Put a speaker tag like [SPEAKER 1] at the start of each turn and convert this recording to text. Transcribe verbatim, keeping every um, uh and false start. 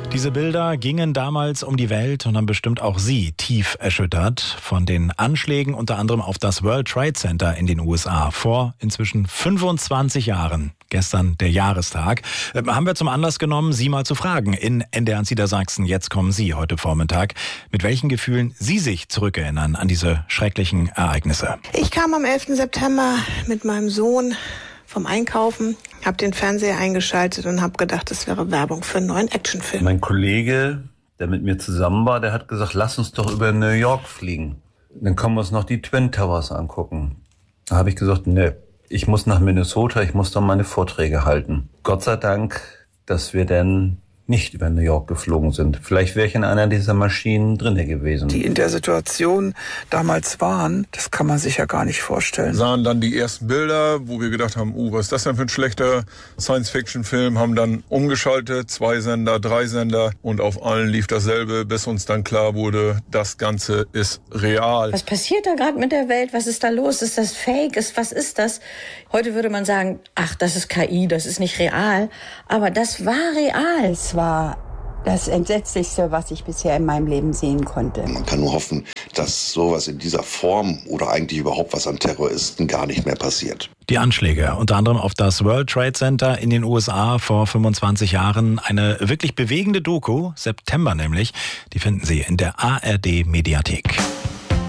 [SPEAKER 1] Diese Bilder gingen damals um die Welt und haben bestimmt auch Sie tief erschüttert von den Anschlägen unter anderem auf das World Trade Center in den U S A vor inzwischen fünfundzwanzig Jahren. Gestern der Jahrestag. Äh, haben wir zum Anlass genommen, Sie mal zu fragen in N D R eins Niedersachsen. Jetzt kommen Sie heute Vormittag. Mit welchen Gefühlen Sie sich zurückerinnern an diese schrecklichen Ereignisse?
[SPEAKER 2] Ich kam am elften September mit meinem Sohn vom Einkaufen, habe den Fernseher eingeschaltet und habe gedacht, das wäre Werbung für einen neuen Actionfilm.
[SPEAKER 3] Mein Kollege, der mit mir zusammen war, der hat gesagt, lass uns doch über New York fliegen. Dann können wir uns noch die Twin Towers angucken. Da habe ich gesagt, ne, ich muss nach Minnesota, ich muss da meine Vorträge halten. Gott sei Dank, dass wir dann nicht über New York geflogen sind. Vielleicht wäre ich in einer dieser Maschinen drinne gewesen.
[SPEAKER 4] Die in der Situation damals waren, das kann man sich ja gar nicht vorstellen.
[SPEAKER 5] Sahen dann die ersten Bilder, wo wir gedacht haben, uh, was ist das denn für ein schlechter Science-Fiction-Film, haben dann umgeschaltet, zwei Sender, drei Sender und auf allen lief dasselbe, bis uns dann klar wurde, das Ganze ist real.
[SPEAKER 6] Was passiert da gerade mit der Welt? Was ist da los? Ist das Fake? Ist, was ist das? Heute würde man sagen, ach, das ist K I, das ist nicht real. Aber das war real.
[SPEAKER 7] Es war das Entsetzlichste, was ich bisher in meinem Leben sehen konnte.
[SPEAKER 8] Man kann nur hoffen, dass sowas in dieser Form oder eigentlich überhaupt was an Terroristen gar nicht mehr passiert.
[SPEAKER 1] Die Anschläge, unter anderem auf das World Trade Center in den U S A vor fünfundzwanzig Jahren. Eine wirklich bewegende Doku, September nämlich, die finden Sie in der A R D Mediathek.